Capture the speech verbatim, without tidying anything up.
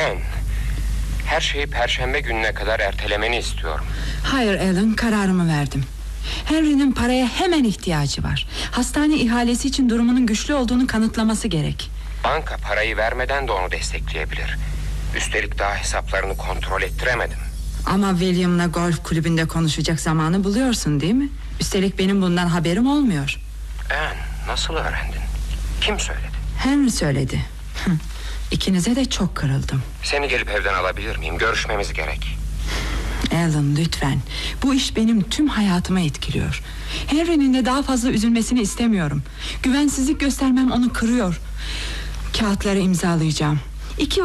Anne, her şeyi perşembe gününe kadar ertelemeni istiyorum. Hayır Alan, kararımı verdim. Henry'nin paraya hemen ihtiyacı var. Hastane ihalesi için durumunun güçlü olduğunu kanıtlaması gerek. Banka parayı vermeden de onu destekleyebilir. Üstelik daha hesaplarını kontrol ettiremedim. Ama William'la golf kulübünde konuşacak zamanı buluyorsun değil mi? Üstelik benim bundan haberim olmuyor. Anne, nasıl öğrendin? Kim söyledi? Henry söyledi. İkinize de çok kırıldım. Seni gelip evden alabilir miyim? Görüşmemiz gerek. Alan, lütfen. Bu iş benim tüm hayatımı etkiliyor. Henry'nin de daha fazla üzülmesini istemiyorum. Güvensizlik göstermem onu kırıyor. Kağıtları imzalayacağım. İki